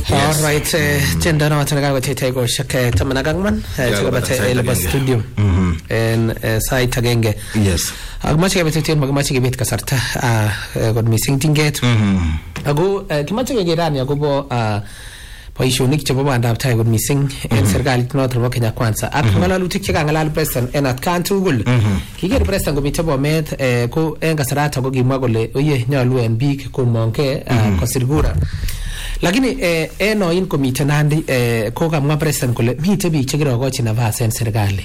All right, tenda na watanaga watete ko shaka tamanagangman chakabate eleba studio en site agenge. Yes. Agmache kabete magmache gebet kasarta god missing tinget. Ago kimache gerani agobo boishonik chebo bandab tai god missing en serikalit noto nebo Kenya Kwanza. Ak ngalalutik che kangalal president en atkan tugul. Kiger president komite bomet ko en kasarata ko kimwa kole oye nyalu en biik komongke kosirgura. Lakini eno in komite nandi ko kamwa president kole mite biik chekirogochi nafas en serikali.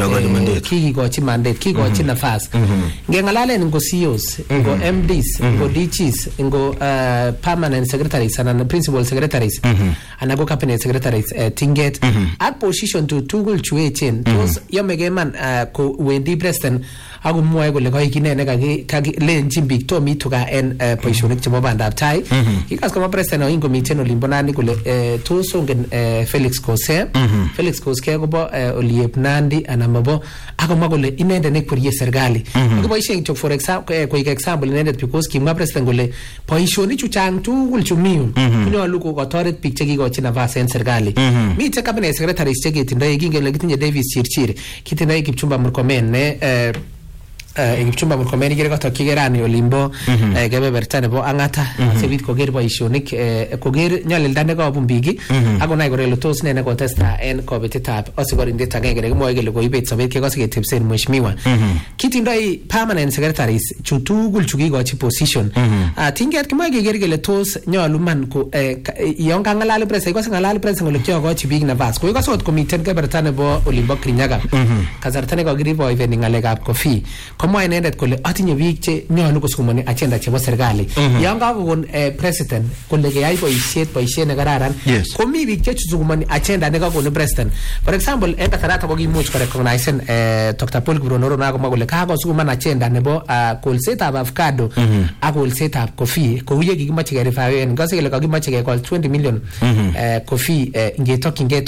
Kikochi mandate, kikochi nafas. Ngengalalen ngo CEOs, ngo MDs, ngo DGs, ngo permanent secretaries and principal secretaries, and go cabinet secretaries tinget at position to tugul chuechen. Tos yomegeman ko wendi president ako mwoe kole koikine kagi lenjin biik to mituka en positionik chebo bandab tai. Kikas kama president ingo miten olimbonani kule tos ongen Felix Kose. Felix Kose kobo Oliep Nandi anamabo ako mwa kole inende nekwerie serikali. Ako boisien to for example ko example inende because kimwa president kole boisionik chu chang tugul chu miu nyolu ko kotoret biik chekikochi nafas en serikali. Mite cabinet secretaries chekitindoi kingele kitinye Davis Chirchir, kitindoi Kipchumba Murkomen ne Kipchumba Murkomen kile kotokigerani olimbo kebeberta nebo angata sebit koger boisionik koger nyalilda ne kobun biik ako nai korelo tos ne kotesta en kobetetab osikorindet agenge nekimwoe kele koibet sobet kekose ketepsen mheshimiwa kitindoi permanent secretaries chu tugul chu kikochi position tinget kimoe keger kele tos nyolu man ko yon kangalal president ikose ngalal president kole kyokochi biik nafas ko ikose ot komiten kebeberta nebo olimbo Kirinyaga kasarta ne kokiribo even ngalekab kofi komo inendet kole atinye biik che nyolu kosomoni agenda chebo serikali yon kakokon president kole keyai boisiet ne kararan komi biik che chusumoni agenda ne kakon president. For example en kasarata ko kimuch ko recognize Dr. Paul Kibronoro na komwa kole kakosuman agenda nebo kolsetab avocado ak kolsetab coffee ko uye kikimache kerify en ngase kele kakimache kekol 20 million coffee ngetokyinge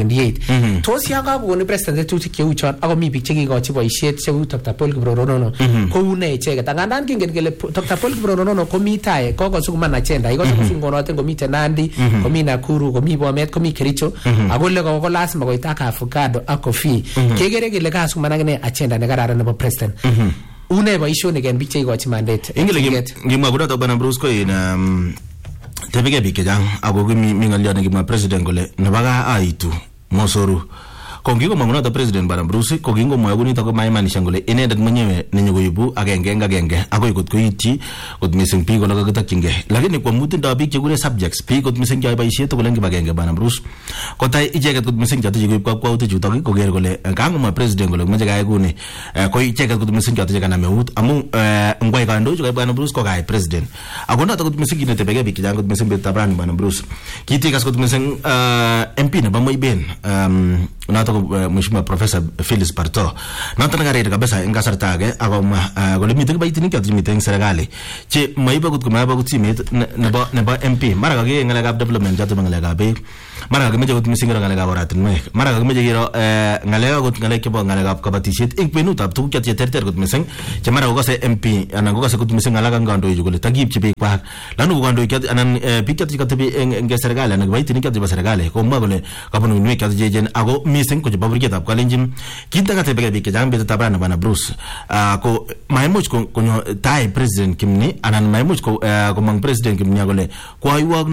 2028. Tos yon kakokon president tutik cheu chon ako mi biik che kikochi boisiet cheu Dr. Paul Kibronoro ko une icheket angandan kingen kele Dr. Paul Kibronoro komi tai kokosukuman agenda iko kosungonoten komite Nandi komi Nakuru komi Bomet komi Kericho akole ko lazima koitaka avocado ak coffee kegere kele kasukuman akine agenda ne kararan nebo president une boisionik en biik che ikochi mandate ingele ngimwa kudoto bana Bruce ko in tebege biik chang ako mi ngalyo ne kimwa president kole nabaga aitu mosoru kongigo mangunato president bana Bruce kogingo moyo kunito ko maimanisha ngole inendet mwenyewe nenyo koibu agenge akoi kot koityi kot missing biik ko kakitakyinge lakini kwa mutindo biik chekure subjects biik kot missing yoe boisiet tugul eng kibagenge bana Bruce kotai icheket kot missing choto chekip kwakwautik chutok koger kole kangomwa president kole moche kayai kuni ko icheket kot missing choto chekanam eut amu ngwai kandoichu kai bana Bruce ko kai president ako noto kot missing kinetebege biik chang kot missing betutab rani bana Bruce kitikas kot missing MP nebo Moiben nato mheshimiwa Professor Phyllis Barto nato ngarere kabisa en kasarta age akoma kole miten baitinik choto miten serikali che maibe kut komaibe kut simet nebo MP mara kage ngalekab development choto ngalekab beek mara kage meje kut missing ngalekab oratinwek mara kage meje kiro ngalek kut ngalek chebo ngalekab kabatisiet ing kwenutab tuguk che terter kut missing che mara kokase MP anan kokase kut missing ngalek kandoichu kole takipchi beek kwak lanu kandoik anan biik choto chekatebi eng serikali anan baitinik choto chebo serikali komwa kole kabunu nwek choto jejen ako missing ko chebo burgetab kalenjin kintakatebege biik chechang betutab rani bana Bruce ko maimuch konyo tai president Kimni anan maimuch komang president Kimni kole kwaiwok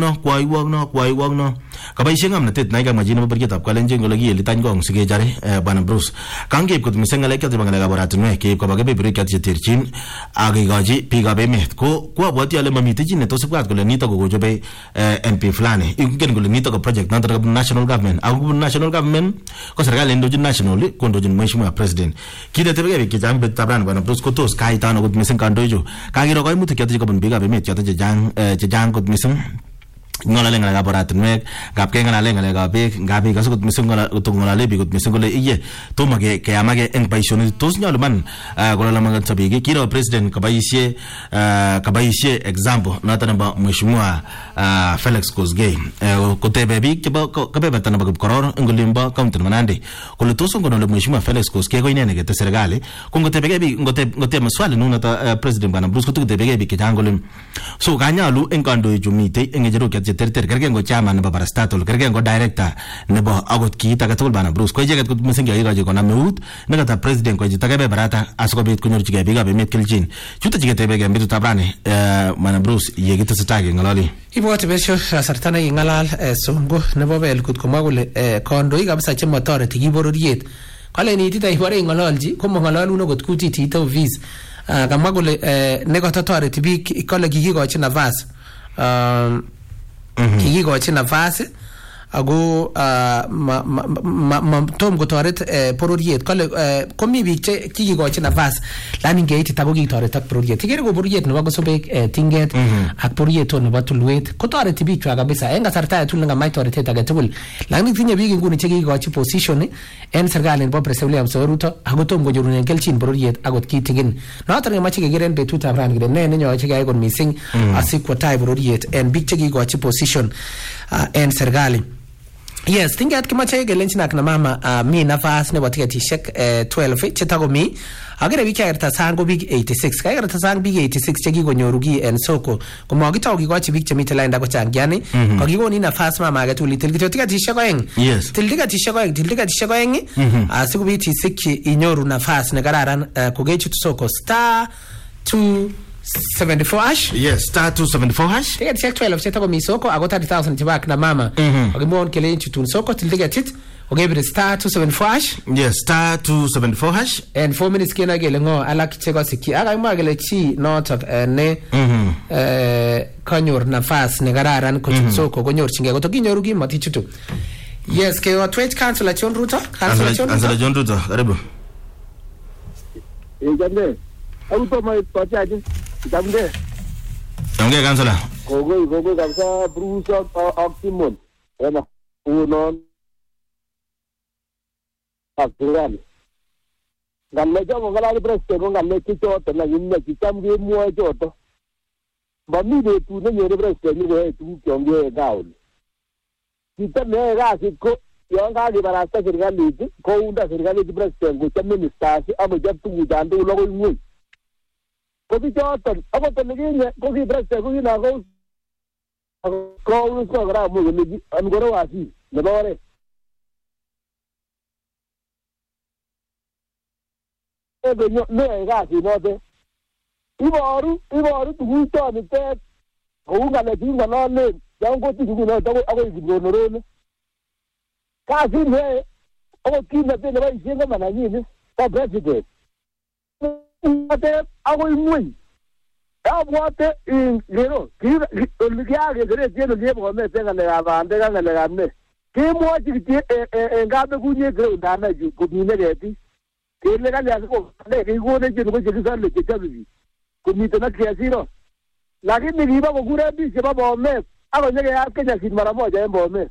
no kabaishe ngamnatet nai kamwa jino burgetab kalenjin kole kiyeli tany kong sikejare bana Bruce kangeib kot missing ngalek choto ngalekab oratinwek keib koba kebeberwek choto cheterchin akikochi biikab emet ko abwati ale mamite chi netos ibwat kole nito kokochobe MP fulani ingen kole nito ko project noto ko national government ako national government ko serikali ndojin national kondojin mheshimiwa president kinetebege biik chechang betutab rani bana Bruce kotos kaitano kot missing kandoichu kakiro koimutik choto chekobun biikab emet choto chechang kot missing ngolale ngalekab oratinwek ngap ke ngalale ngalekab beek ngap biik asukot missing ngolale biik kot missing kole iye tomo keyamage eng boisionik tos nyolu man kolala mangat biik kiro president kabaishe example noto nebo mheshimiwa Felix Kosgei kotebe biik chebo kebeberta nebo Kipkoror eng olimbo county nebo Nandi kole tos ngonole mheshimiwa Felix Kosgei ko inene kete serikali ko ngotebege biik ngotebe maswali nunoto president bana Bruce kotebege biik chechang kole so kanyalu eng kandoichu mitei eng ngecherok che terter kergen go chairman nebo parastatal kergen go director nebo agot kiit age tugul bana Bruce ko icheget kot mising yoigoje konam eut nekata president ko jita kebe barata asikobit konyorchigei biikab emet kelchin chuto chiketebe ge mbitu tabrani mana Bruce yekitesetai ngalali ibwate besho kasarta ne ngalal songo nebo belkut komwa kole kondoik kabisa che motoreti kibororiet kale ni tita ibore ngalalji komo ngalaluno kot kutit ito vis kamwa kole nekototoreti biik kole kikikochi nafas kikikochi nafas ako tom kotoret pororiet kale komi biik che kikikochi nafas lani ngeitita ko kitoret ak pororiet tikere ko pororiet nebo kosobek tinget ak pororiet nebo tulwet kotoreti biik chwa kabisa en kasarta atul ngamai toretet age tugul lakini tinye biik nguni che kikikochi position en serikali nebo President William Ruto ako tom konyorunen kelchin pororiet akot kitigin noton nemache kekeren betutab rani kile ne nenyoche keyai kot mising asikwo tai pororiet en biik che kikikochi position en serikali. Yes, tinget kimache kelenjin ak na mama mi nafas nebo tiketishek 12 chetakomi agere biik kerta sang ko biik 86 kerta sang biik 86 chekikonyoru ki en soko komakitau kikochi biik chemite lainda ko changiani kakikoni nafas mama age tuli til tiketishek oeng til tiketishek oeng asikobit isikyi inyoru nafas ne kararan kokechut soko star 274 hash. Yes, star 274 hash. Ticket check 12 cheta ko misoko ago 30,000 tibak na mama. Agimon kele chutun soko til ticket it. Okay, but star 274 hash. Yes, star 274 hash. And 4 minutes kena gele ngo alak cheko siki. Aga ima gele chi notok ne kanyor nafas ne kararan ko soko konyor chinge ko tokinyoru ki mati chutu. Yes, ke wa Twitch Councilor John Ruto. Councilor John Ruto. Karibu. Jambe. Auto mai pachaje. Jambe. Jambe kansala. Gogo kabisa Bruce Optimum. Ena unon. Aktuali. Ngalle jago ngala president ngalle kichoto na yinne kitamge muo joto. Bami de tu ne yere president ni we tu kyonge gaul. Kitame gasi ko yonga di barasta serikali ko unda serikali di president ko minister amo jatu jandu logo ngui. Ko kichoto abo tenige ko ki president ko ina ko ko gra mo ni angoro wasi ne dore. Ne gasi note. Iboru tuguto ni te ko unga le dinga no le yango tugu no to abo ignorone. Kasi ne abo kina te le isenga mananyini ko president. Ate abo imui. Abwate in gero ki olgiage gere tiene liebo me tenga le abande ga le gamne. Ki mo ti ngabe kunye gero ndana ju ko mine geti. Kile kali yako le ngone je ko je sale ke tabi kumite na kiasiro lakini nikiba kukura bishi baba ome ako nyeke ya Kenya sin mara moja embo ome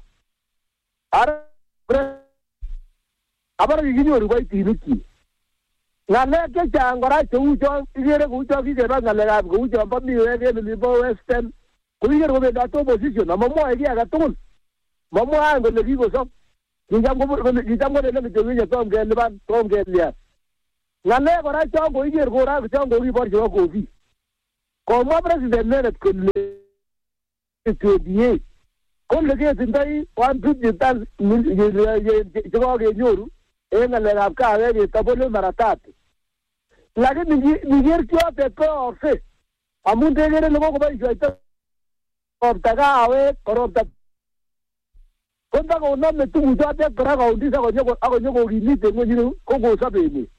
abara kikinyoru kwa itinuki ngale ke changora cheucho igere kucho kikeba ngale kab kucho mba miwe ke libo western kuigere ko benda to opposition amamwa iki akatukul mamwa ango le kiko so kijamgo le mjowinya tomge liban tomge lia ngale kora chongo iger kora chongo kibor chebo kofi komwa president nenet kole TDA kole ke tindai 150 chebo kenyoru en ngalekab kaawek ketabole mara tatu lakini niger chote ko ofe amun tegere lego koboishoito ropta kaawek koropta konda ko nome tuguchote kora kaundisa akonyo kimite ng'wenyini ko kosobeni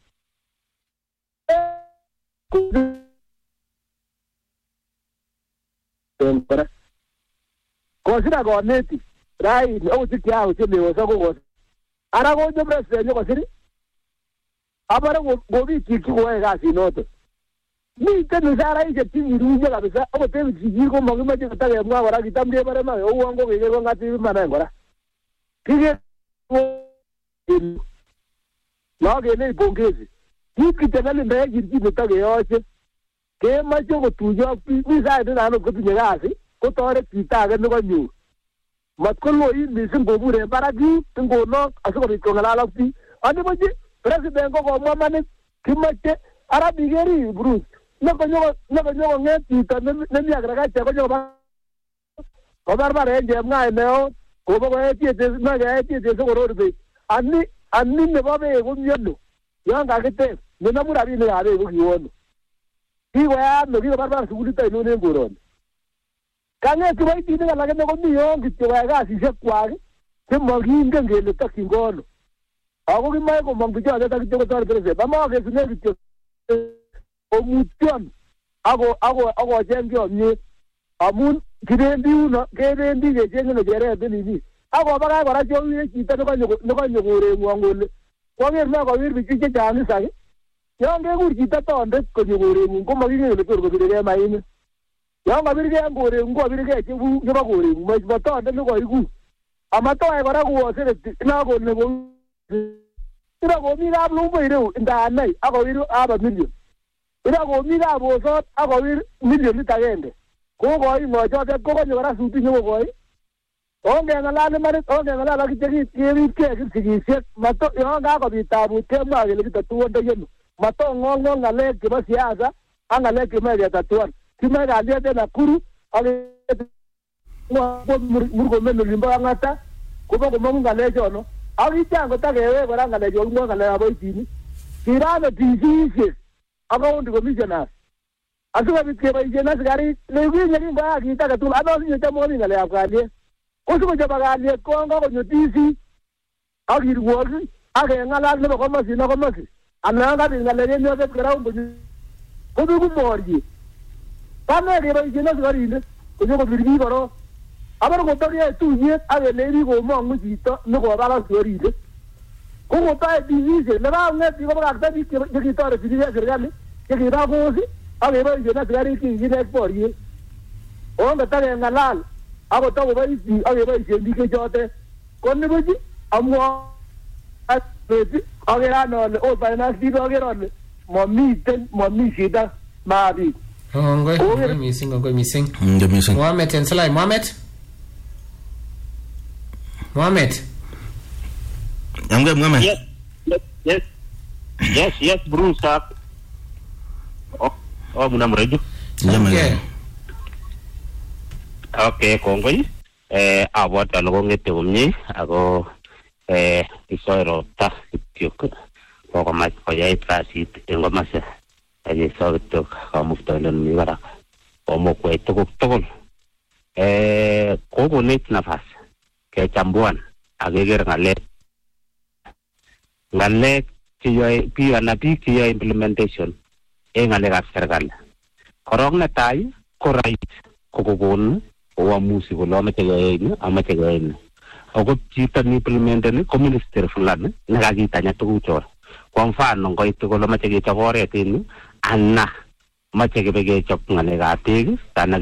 kosira koneti raini okot kiao chelewoso kokos ara konyo president kosir abare kobikyik chikoyoe kasinoto miten misaraishek chekiruiyo kabisa okot en sikik komakimoche kotakemwa kora kitam kebore ma ouon kokeker kong'atib imanen kora kiker nokenei pongezi kit kitebelinde kirchin netokeyoche kemoche kotuyo ak biik mi sait nanot kotinye kasi kotoret chito age nekonyor matkoloit mising kobur en barak ingonok asikobit kong'alal ak biik anibuch president ko komwa manit kimoche ara bikeri Bruce nekonyo kong'et chito nemi agriculture kobarbar en chemng'ai neo kobo koetiete sikoror beek ani nebo beek komiono yon kakiteb nenomu rabinikab beek ko kiwono kikoyat no kikobarbar sukulit ainon en koroni kang'et kiboitinik alak ine komi yon kityo koyai kasisiekwak chemokingen kele tokyin kono ako kimoe komong bichotet ak kityo kotoret president amakesune kityo omutyon akocheng chomyet amun kibendi uno kebendi kecheng'e ng'echeret nini akobakach kora chowire chito nekonyo koreng'wong kole kwaker ne kowir bichu chechang isak yon kekur chito tondet konyo koreng'ung komakingen kele tor kobiregei mainik yon kabirgei en koreng'ung kobirgei chebo koreng'ung mo tondet nekoikur amatoe kora kowosereti nakole ira komi kaplumbo ireu ndanai akowir aba million ira komi kabosot akowir millionit agenge kokoi ng'ochotet kokonyo kora suti nyokokoi ongeng'alal imanit ongeng'alal akiche keribkei kipsigisiek yon kakobit tabut kemwa kele kitatuondo yeno matong'ong'ong ng'alek chebo siasa ak ng'alek chemoe ketatuan kimoe kalyet en Nakuru ak Murkomen olimbo Kang'ata kobo komong'u ng'alechono ak ichang kotakewe kora ng'alechu kakimwoe ng'alekab boitinik kirame DCisiek ak county commissioners asikobit keboisien asikarik nekinye kingoyak kit age tugul anosinye chamomi ng'alekab kalyet kosikochobo kalyet kon kakonyo DC ak kirwokik ak keng'alal nebo komosin ak komosi anan kabit ng'alek en yotet kora kobiku boriet kane keboisien asikarindet konyo kobir biik korok abar kotokeyoe tuyet ak kelei biik komong'u chito nekobar asikarindet kokotoe DCisiek nekang'et biik kobakakta biik chekitoreti biik en serikali chekiba kosi ak keboisien asikarik chekikinet boriet ongetakeng'alal akotakobois biik ak keboisien biik chechotet ko nibuch amwa akere ane ole ot finance biik akere ole momi shida maa biik Kongoi mising. Mohamed en Salai. Mohamed. Mohamed. Yes, Bruce. Muna mrejo. Okay, kongoi. Awat alo ngete komnye ako isoiro ta kityok. Ko ma koyai kasit en komase. Aje sobitok kamuftolen mi barak. Omokwai tugul. Kokonet nafas kechambuan akeker ng'alek cheyoe biik anan biik cheyoe implementation en ng'alekab serikali. Korok netai ko rais kokokon uamuzi kole amache keyai ni. Ako chito ni implementen ko minister fulani nekakitanya tuguchon. Kwa mfano ngoit kole amache kechop oret en yu ana mache kechop ng'alekab beek ana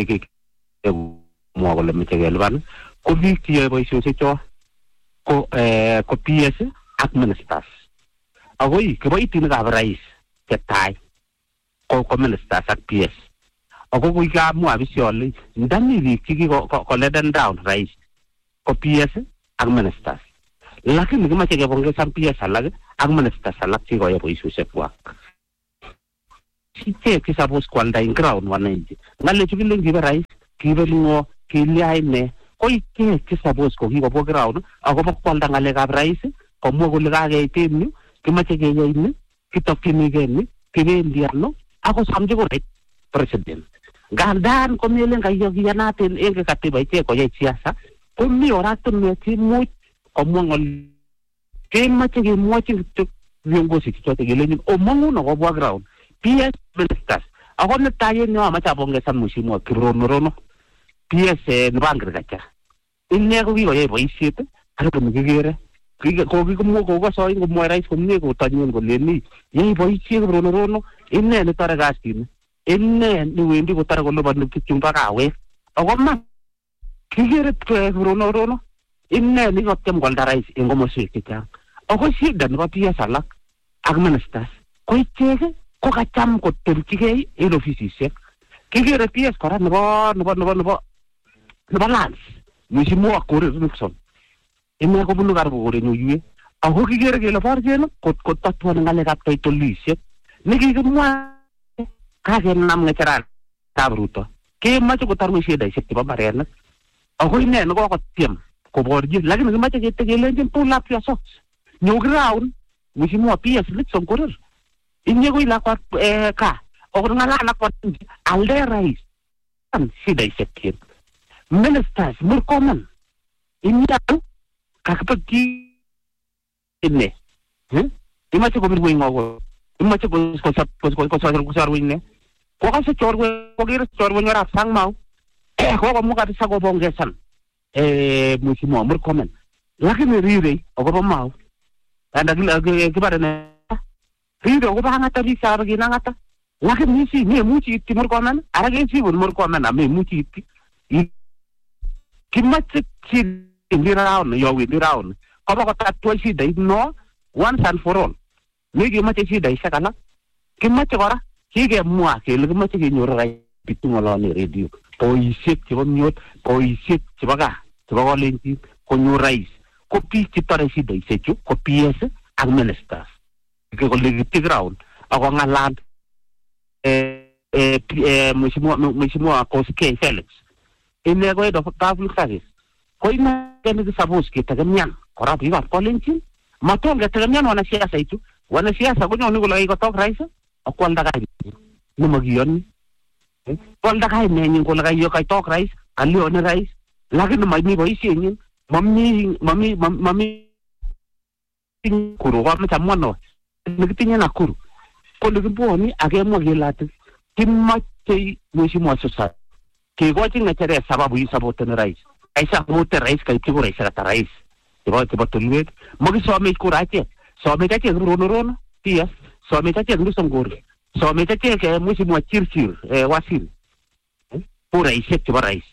mwa kole mache kelipan ko biik cheyoe boisiosiek cho ko PS ak ministers. Akoi kiboitinikab rais chetai ko ministers ak PS. Ako kikamwa bisiole ndani biik chekikokoleden down rais ko PS ak ministers. Lakini kimache kebongesan PS alak ak ministers alak chekoyoe boisiosiekwak. Chiche kisapos kwalda in ground wananchi. Ngalechu kilen kibe rais kibe lingo kilya ine koi ke kisapos ko kikobo ground akobo kwalda ng'alekab rais komwa kole kakeit en yu kimache keyai ni kitokchinigei ni kibendi ano ako samchi korait president. Ngandan komelen kayanat en katiba ichek koyai siasa komi oratinwek chemuch komwa ng'ol kemache kemwochi kityo viongozi chote kelenchin omong'un akobwa ground PS ministers ako netai en yo amache abongesan mheshimiwa Kiprono PS nebo agriculture inne ko kikoyai boisiet karibu nikikere kokikomwoi komwoe rais komie kotanyen koleni yai boisiet Kiprono inne netore kasini inne niwendi kotore kolipani kityo mpaka kawek ako man kikere Kiprono inne nikotiem kwalda rais en komoswek chechang ako shida nebo PS alak ak ministers ko ichek ko kacham kotelchigei en ofisisiek kikere PS kora nebo lands mheshimiwa Korir Nixon inne kobunu karibu korenyu yue ako kikere kele borchen kotatuan ng'alekab titleisiek nekikimwa kakenam ng'echeratab Ruto kemache kotar shidaisiek chebo mbarenik ako ine ne kokotiem koborji lakini kimache ketegelenjin pull up your socks nyo ground mheshimiwa PS Nixon Korir inye ko ilakwa ka okungalana kwa alde rais shida isekien ministers Murkomen imyau kakapaki ine imache ko birwe ngogo imache ko sarwine ko kasi chorwe ko gir chorwe ngara sang mau ko muka bisa ko bongesan mheshimiwa Murkomen lakini rire ogoba mau anda kibare ne rire ogoba hangata bisa argina ngata lakini nisi me muchi itti Murkomen arage si bun Murkomen ame muchi itti kimache chi ndiraun yo wi ndiraun ko ko tatwa shi dai no once and for all ne kimache shi dai sakala kimache kora kige mwa kele kimache kenyor rai pitungolone radio boisiek chebo myot boisiek chebo ga chebo kolenjin konyor rais ko biik chetore shida isechu ko PS ak ministers ke kolekiti ground ako ngalan mheshimiwa Koskei Felix ine ko do public service ko ina kene suppose kitagemyan kora biik ab kolenjin matonge tegemyan wanasiasa itu wanasiasa kunyoni kula ikotok rais akwalda kai numagiyoni kwalda kai nenyin kula kai yo kai tok rais alione rais lakini mami boisienyin mami kuru kwa mtamono nikitinye Nakuru ko nikiboni akemwa kelati kimache mheshimiwa sasa kegochi ngechere sababu isaboten rais aisa bote rais kai tigo rais ata rais tibo tulwet magisome kurache some kache rono pia some kache ngusongori some kache ke mheshimiwa Chirchir Wasiri pura isek tibo rais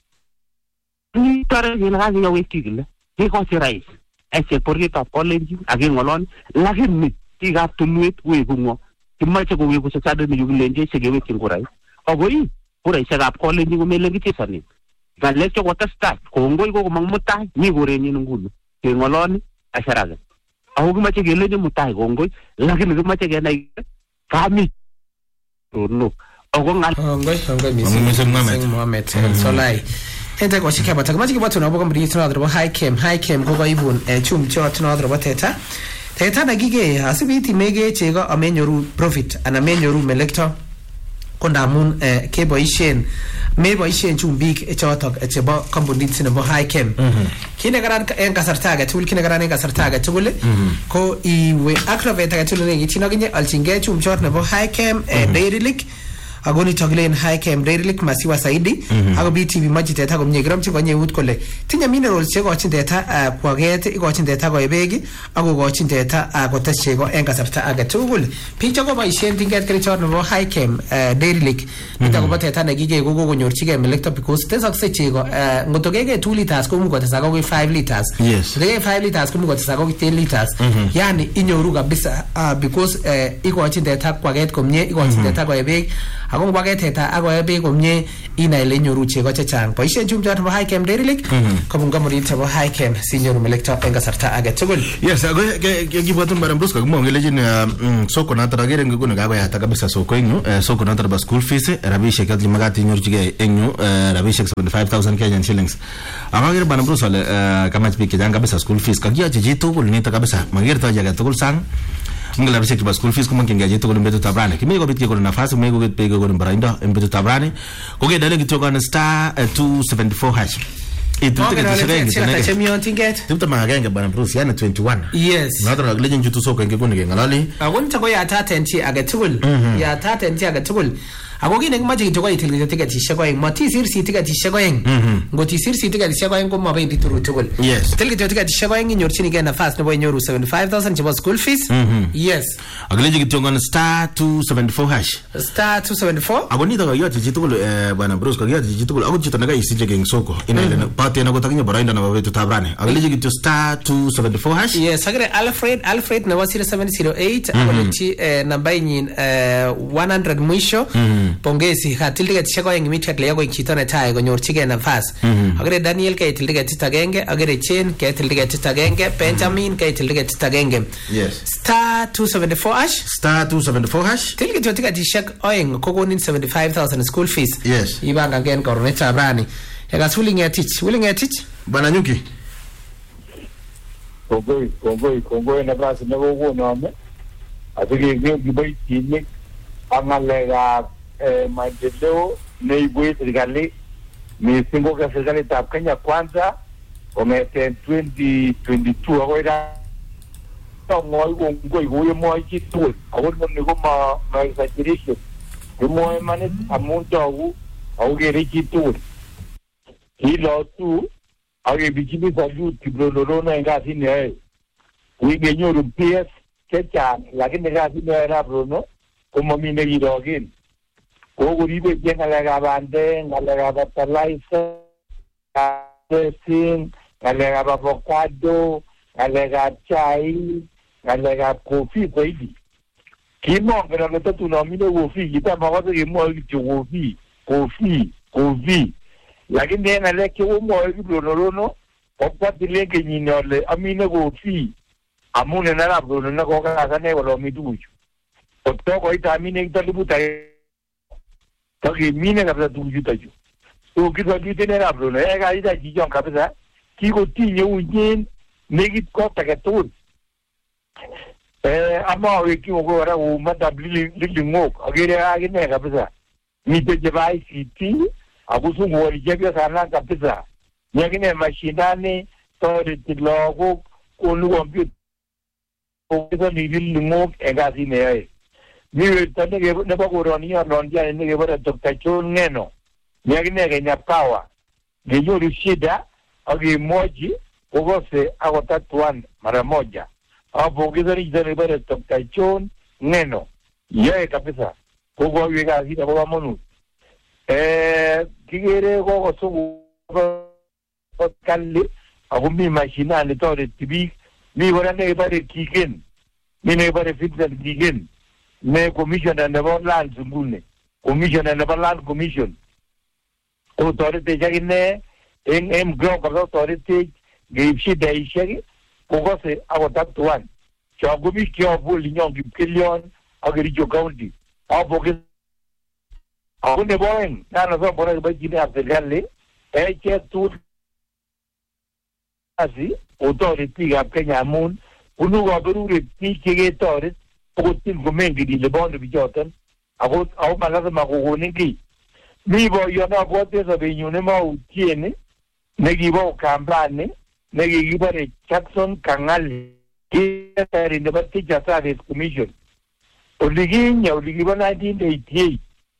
ni tare ni ngazi ya wekigile ko si rais ese porita kolenji agengolon lakini tiga tulwet wegungo kimache ko wegu sa sadu ni yugilenje segewe kingurai ogoi pura isegap kolenji ko melengi tisani gallecho ko testa ko ngoi ko mangmuta ni gorenyi ngulu kengolon asaraga awu kimache gelenje mutai ko ngoi lakini kimache genai kami no ogo ngal ngoi mising Mohammed Solai ente ko shike bata kamaji kibato na boga mri tuna drobo high cam ko ibun chum cho tuna drobo teta na gige asibiti mege chego amenyoru profit ana menyoru melekto kondamun ke boishen me boishen chumbik chotok chebo komponit nebo high cam kine garan en kasarta ga tul kine garan en kasarta ga tul ko iwe akroveta ga tul ne chino ginye alchinge chum chot nebo high cam dairylick agoni toglen high cam dairylick masiwa saidi ago BTV majite ta gomnye gram chi gonye ut kole tinya minerals che go chinde ta kwaget igo chinde ta go ebegi ago go chinde ta go tashe go en kasarta aga tugul picho go boishen tinget krichor no high cam dairylick nita go bateta na gige go go nyorchige melekto because tesok se chigo ngotogege 2 liters ko mu go tesa go 5 liters yes re 5 liters ko mu go tesa go 10 liters yani inyoru kabisa because igo chinde ta kwaget komnye igo chinde ta go ebegi agong bageteta ago ebe komnye ina ile nyoru chego chechang boishen chumjot bo high cam dairylick komun gamurit bo high cam sinyoru melekto en kasarta age tugul yes ago gibotun baram bruska mo ngelejin soko na taragere ngune gago ya ta kabisa soko inyu soko na tarba school fees rabishe kadli magati nyoru chige enyu rabishe 75000 Kenyan shillings amagere baram brusa kama speak janga kabisa school fees kagia jiji tugul ni ta kabisa magere ta jaga tugul sang ngala bishek ba school fees kuma kingaje to golin betu tabrane kimi go bitke golin nafasi me go bitke golin baraindo en betu tabrane ko ge dale gito gan star 274 hash itu tike chemion tinget timta maganga bana bruce yana 21 yes nadra legend jutu soko nge gonge ngalali agon ta go ya ta tenti aga tugul ya ta tenti aga tugul agogi ne maji to go itil tiga tishe go en mati sir si tiga tishe go en ngoti sir si tiga tishe go en ko mabe dituru tugul yes tel tiga tishe go en nyorchini ge nafas ne boy nyoru 75000 chibo school fees yes agaleji gito gan star 274 hash star 274 agoni daga yati jitugul bana bruce ko yati jitugul ago jito naga isije gen soko ina ile pati na go takinya barainda na babe to tabrane agaleji gito star 274 hash yes agre alfred na wasira 708 agoleti namba yin 100 mwisho pongezi hatildiga tishako yang immediately yago ichitone tae go nyorchige nafas agre Daniel ke tildiga titagenge agre Chen ke tildiga titagenge Benjamin ke tildiga titagenge yes star 274 hash tildiga totika tishak oyeng kogonin 75000 school fees yes ibanga gen korone tabrani Egas Willingetich. Bana Nyuki. Kongoi nafasi nikokonome asikekeo kiboitinik ak ng'alekab maendeleo neibuech serikali mising ko serikalitab Kenya Kwanza kong'eten 2022 akoi ra ng'oi kongoi kouye chitugul ako ni ko ma exaggeration kimwoe imanit amun togu ako kere chitugul kilotu akebichini salut Kiplololono en kasit neyoe kenyoru PS chechang lakini kasit neyoe arap Rono komomi nekiroken kokoribe ichek ng'alekab bandek, ng'alekab fertilizer, ng'alekab avocado, ng'alekab chaik, ng'alekab coffee zaidi. Kimongen ale tatun amine coffee, kitam akose kemwoe kityo coffee. Lakini en ng'alek chekomwoe Kiplololono kobwa tilen kenyini ale amine coffee amun en arap Rono nekokasane kole ami tuguchu. Koto koit amine kitaliput takemine kabisa tuguchuto chu. So kisoluten arap Rono kaita chichon kabisa kikotinye unyen nekit kot age tugul. Amawekyi kongoi kora kou Madam Lily Ng'ok akere akine kabisa miten chebo ICT akusunguoni chepyosanan kabisa mi akine mashinani toreti lagok konu computer kokisoni Lily Ng'ok en kasit neyoe. Mi werto nebo koroniyon Londiani nekebore Dr. John Ng'eno mi akine Kenya Power ngenyoru shida akemwochi kokose akotatuan mara moja apokesoni chito nekebore Dr. John Ng'eno yoe kabisa kokoiwek kasit akobo komonut. Kikere kokosungu kali ako mi mashinani toreti biik mi kora nekebore Kigen mi nekebore Vincent Kigen ne commissioner nebo land nguni commissioner nebo land commission ko toretech akine en ground kabisa toretech ngeib shidaishek kokose akotatuan chon ko biik cheyobu olinyon Kipkelion ak Kericho County apokes ako nebo oeng nanasom kora kiboitinikab serikali echek tugul kasi otoret biikab Kenya amun bunu kaberuret biik cheketoret okotin komengen ile bono bichoton ako malazima kokonin kiy. Mi boiyot nabwote sobenyun nemautien nekibo Ukambani nekikibore Jackson Kang'ali secretary nebo Teacher Service Commission olikibo 1988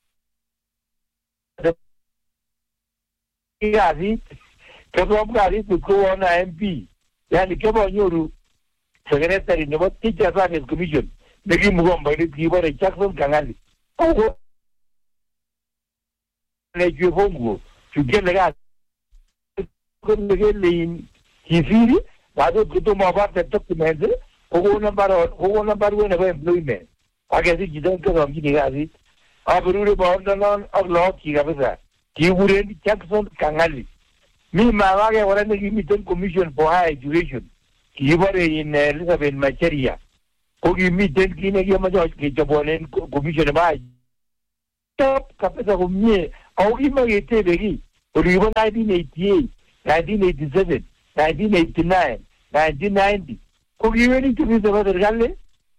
kasit kowona MP yani kebonyoru secretary nebo Teacher Service Commission nekimugomboindet kibore Jackson Kang'ali ako lechwe fongo chukele kasit kele kisiri baado kutomo aparte document kokona barua nebo employment akesich chito kesomchini kasit aberure boondonon ak lagokchik kabisa kikuren Jackson Kang'ali. Mi mawake kora nekimiten Commission for Higher Education kibore Elizabeth Macharia ko kimiten kit nekiyomoche kechobonen commission nebo top kabisa komie ako kimaketebe kiy olikibo 1988 1987 1989 1990 ko kiwendi tuguk chebo serikali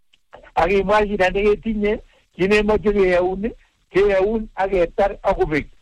akimwa shida neketinye kinemoche keyaun ak ketar akobek